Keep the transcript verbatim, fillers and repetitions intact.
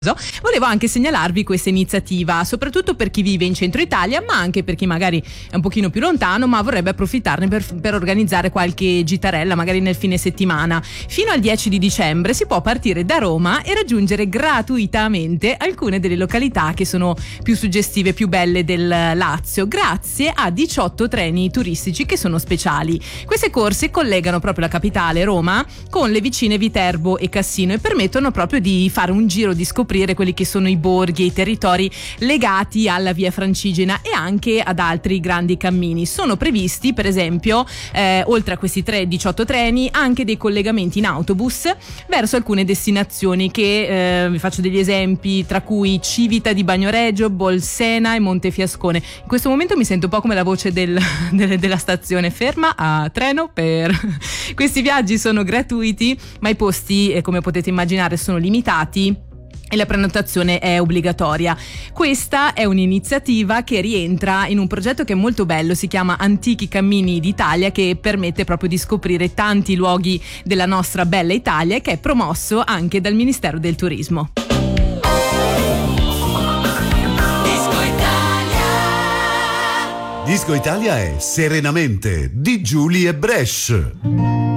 Volevo anche segnalarvi questa iniziativa, soprattutto per chi vive in centro Italia, ma anche per chi magari è un pochino più lontano ma vorrebbe approfittarne per, per organizzare qualche gitarella magari nel fine settimana. Fino al dieci di dicembre si può partire da Roma e raggiungere gratuitamente alcune delle località che sono più suggestive, più belle del Lazio, grazie a diciotto treni turistici che sono speciali. Queste corse collegano proprio la capitale Roma con le vicine Viterbo e Cassino e permettono proprio di fare un giro di scoprire quelli che sono i borghi e i territori legati alla via Francigena e anche ad altri grandi cammini. Sono previsti per esempio eh, oltre a questi tre, diciotto treni, anche dei collegamenti in autobus verso alcune destinazioni che eh, vi faccio degli esempi, tra cui Civita di Bagnoregio, Bolsena e Montefiascone. In questo momento mi sento un po' come la voce del, del, della stazione ferma a treno per questi viaggi. Sono gratuiti ma i posti eh, come potete immaginare sono limitati e la prenotazione è obbligatoria. Questa è un'iniziativa che rientra in un progetto che è molto bello, si chiama Antichi Cammini d'Italia, che permette proprio di scoprire tanti luoghi della nostra bella Italia e che è promosso anche dal Ministero del Turismo. Disco Italia. Disco Italia è Serenamente di Giulia Brescia.